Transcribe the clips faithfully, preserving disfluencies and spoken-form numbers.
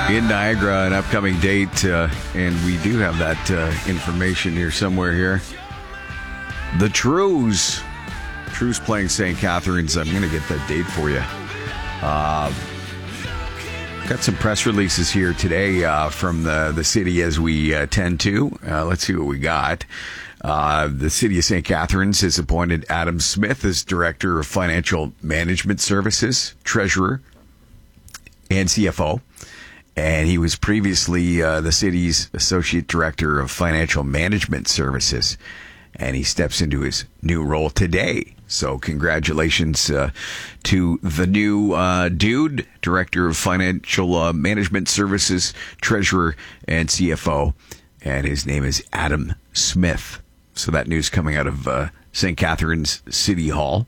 in Niagara, an upcoming date, uh, and we do have that uh, information here somewhere here. The Trews. Trews playing Saint Catharines. I'm going to get that date for you. Uh, got some press releases here today uh, from the, the city as we uh, tend to. Uh, let's see what we got. Uh, the city of Saint Catharines has appointed Adam Smith as Director of Financial Management Services, Treasurer, and C F O. And he was previously uh, the city's Associate Director of Financial Management Services. And he steps into his new role today. So congratulations uh, to the new uh, dude, Director of Financial uh, Management Services, Treasurer, and C F O. And his name is Adam Smith. So that news coming out of uh, Saint Catharines City Hall.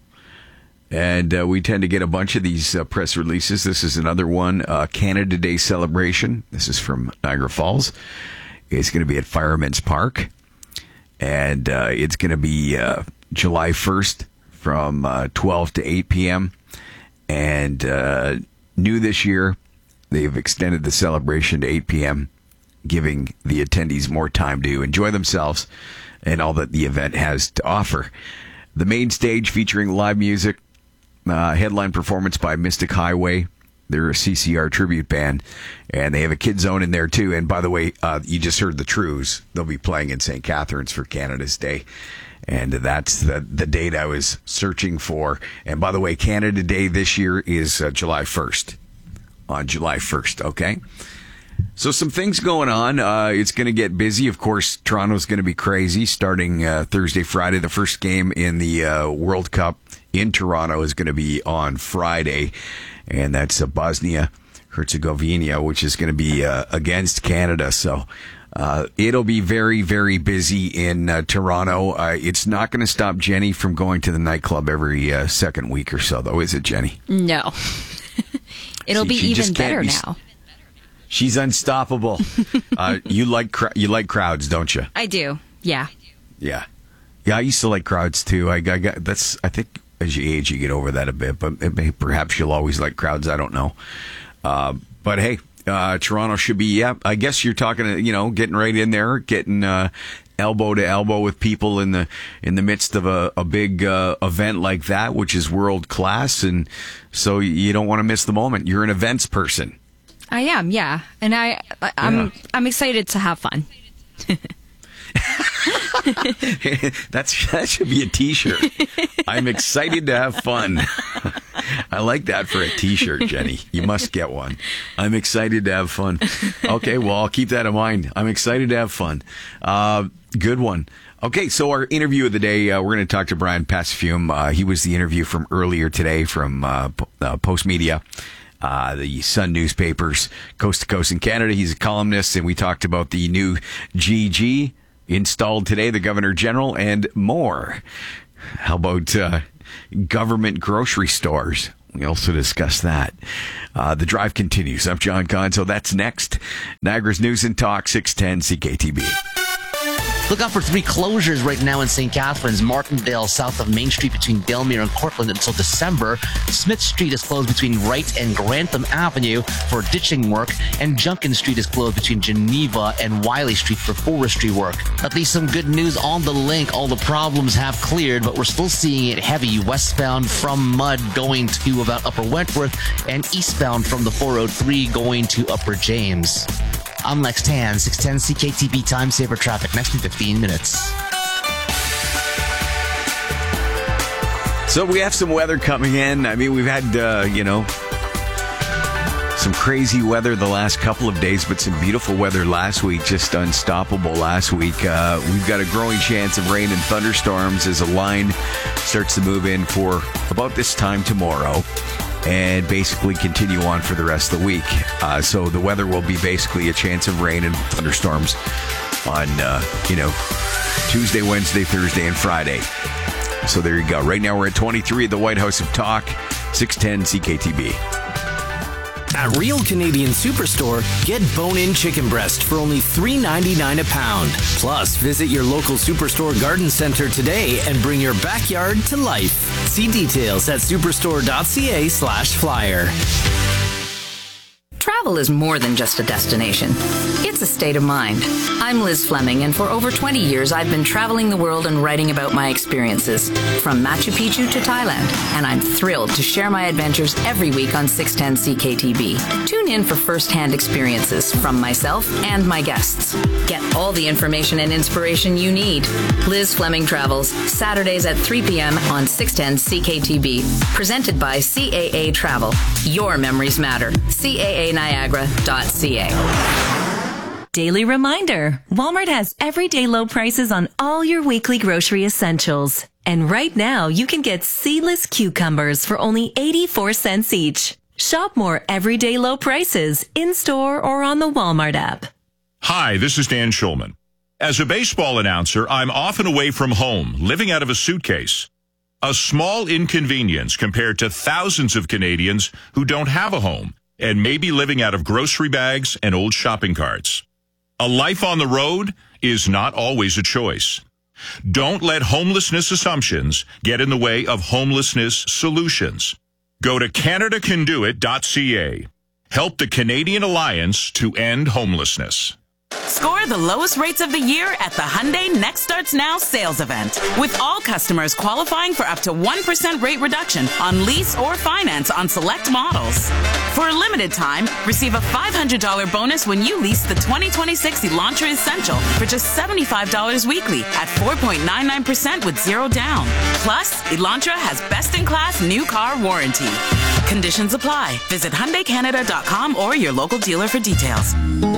And uh, we tend to get a bunch of these uh, press releases. This is another one, uh, Canada Day celebration. This is from Niagara Falls. It's going to be at Fireman's Park. And uh, it's going to be uh, July first from uh, twelve to eight p.m. And uh, new this year, they've extended the celebration to eight p.m., giving the attendees more time to enjoy themselves and all that the event has to offer. The main stage featuring live music, uh, headline performance by Mystic Highway. They're a C C R tribute band, and they have a kid zone in there too. And by the way, uh, you just heard the Trews. They'll be playing in Saint Catharines for Canada's Day. And that's the, the date I was searching for. And by the way, Canada Day this year is uh, July first. On July first, okay? So some things going on. Uh, it's going to get busy. Of course, Toronto's going to be crazy starting uh, Thursday, Friday. The first game in the uh, World Cup in Toronto is going to be on Friday. And that's uh, Bosnia-Herzegovina, which is going to be uh, against Canada. So uh, it'll be very, very busy in uh, Toronto. Uh, it's not going to stop Jenny from going to the nightclub every uh, second week or so, though, is it, Jenny? No. It'll See, be even better be, now. She's unstoppable. uh, you like cr- you like crowds, don't you? I do. Yeah. Yeah. Yeah, I used to like crowds too. I, I got that's. I think as you age, you get over that a bit. But it may, perhaps you'll always like crowds. I don't know. Uh, but hey, uh, Toronto should be. Yeah, I guess you're talking. You know, getting right in there, getting uh, elbow to elbow with people in the in the midst of a, a big uh, event like that, which is world class, and so you don't want to miss the moment. You're an events person. I am, yeah, and I, I'm, yeah. I'm excited to have fun. That's that should be a T-shirt. I'm excited to have fun. I like that for a T-shirt, Jenny. You must get one. I'm excited to have fun. Okay, well, I'll keep that in mind. I'm excited to have fun. Uh, good one. Okay, so our interview of the day, uh, we're going to talk to Brian Passafume. Uh, he was the interview from earlier today from uh, uh, Post Media. Uh, the Sun newspapers, coast to coast in Canada. He's a columnist, and we talked about the new G G installed today, the Governor General, and more. How about uh, government grocery stores? We also discussed that. Uh, the drive continues. I'm John Gonzo. That's next. Niagara's News and Talk, six ten C K T B. Look out for three closures right now in Saint Catharines. Martindale, south of Main Street between Delmere and Cortland until December. Smith Street is closed between Wright and Grantham Avenue for ditching work. And Junkin Street is closed between Geneva and Wiley Street for forestry work. At least some good news on the link. All the problems have cleared, but we're still seeing it heavy westbound from Mudd going to about Upper Wentworth and eastbound from the four oh three going to Upper James. I'm Lex Tan, six ten C K T B Time Saver Traffic, next in fifteen minutes. So we have some weather coming in. I mean, we've had, uh, you know, some crazy weather the last couple of days, but some beautiful weather last week, just unstoppable last week. Uh, we've got a growing chance of rain and thunderstorms as a line starts to move in for about this time tomorrow. And basically continue on for the rest of the week. Uh, so the weather will be basically a chance of rain and thunderstorms on, uh, you know, Tuesday, Wednesday, Thursday, and Friday. So there you go. Right now we're at twenty-three at the White House of Talk, six ten C K T B. At Real Canadian Superstore, get bone-in chicken breast for only three ninety-nine a pound. Plus, visit your local Superstore garden center today and bring your backyard to life. See details at superstore.ca slash flyer. Travel Travel is more than just a destination. It's a state of mind. I'm Liz Fleming, and for over twenty years, I've been traveling the world and writing about my experiences, from Machu Picchu to Thailand, and I'm thrilled to share my adventures every week on six ten C K T B. Tune in for first-hand experiences from myself and my guests. Get all the information and inspiration you need. Liz Fleming Travels, Saturdays at three p.m. on six ten C K T B. Presented by C A A Travel. Your memories matter. C A A Niagara dot C A. Daily reminder, Walmart has everyday low prices on all your weekly grocery essentials. And right now, you can get seedless cucumbers for only eighty-four cents each. Shop more everyday low prices in-store or on the Walmart app. Hi, this is Dan Schulman. As a baseball announcer, I'm often away from home, living out of a suitcase. A small inconvenience compared to thousands of Canadians who don't have a home and may be living out of grocery bags and old shopping carts. A life on the road is not always a choice. Don't let homelessness assumptions get in the way of homelessness solutions. Go to Canada Can Do It dot C A. Help the Canadian Alliance to End Homelessness. Score the lowest rates of the year at the Hyundai Next Starts Now sales event, with all customers qualifying for up to one percent rate reduction on lease or finance on select models. For a limited time, receive a five hundred dollars bonus when you lease the twenty twenty-six Elantra Essential for just seventy-five dollars weekly at four point nine nine percent with zero down. Plus, Elantra has best-in-class new car warranty. Conditions apply. Visit Hyundai Canada dot com or your local dealer for details.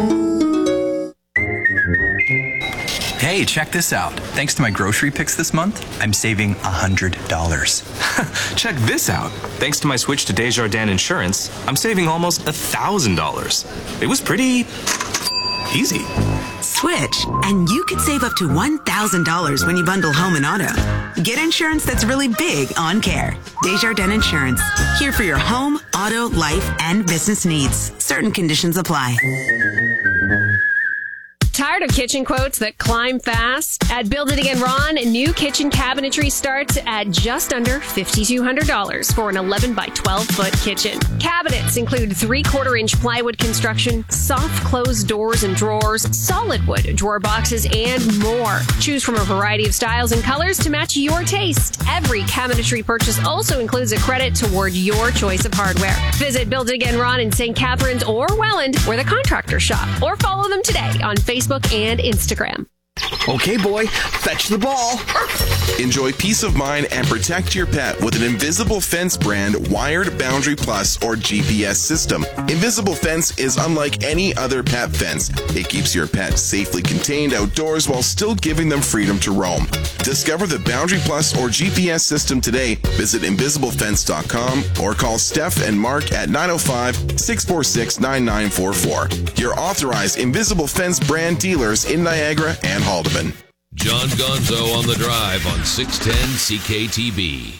Hey, check this out. Thanks to my grocery picks this month, I'm saving one hundred dollars. Check this out. Thanks to my switch to Desjardins Insurance, I'm saving almost one thousand dollars. It was pretty easy. Switch, and you could save up to one thousand dollars when you bundle home and auto. Get insurance that's really big on care. Desjardins Insurance. Here for your home, auto, life, and business needs. Certain conditions apply. Tired of kitchen quotes that climb fast? At Build It Again Ron, new kitchen cabinetry starts at just under five thousand two hundred dollars for an eleven by twelve foot kitchen. Cabinets include three-quarter inch plywood construction, soft closed doors and drawers, solid wood drawer boxes, and more. Choose from a variety of styles and colors to match your taste. Every cabinetry purchase also includes a credit toward your choice of hardware. Visit Build It Again Ron in Saint Catharines or Welland, where the contractors shop, or follow them today on Facebook and Instagram. Okay, boy, fetch the ball. Enjoy peace of mind and protect your pet with an Invisible Fence brand wired Boundary Plus or G P S system. Invisible Fence is unlike any other pet fence. It keeps your pet safely contained outdoors while still giving them freedom to roam. Discover the Boundary Plus or G P S system today. Visit invisible fence dot com or call Steph and Mark at nine oh five, six four six, nine nine four four. Your authorized Invisible Fence brand dealers in Niagara and Haldeman. John Gonzo on the Drive on six ten C K T B.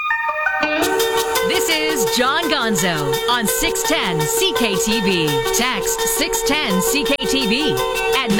This is John Gonzo on six ten C K T B. Text six ten C K T B at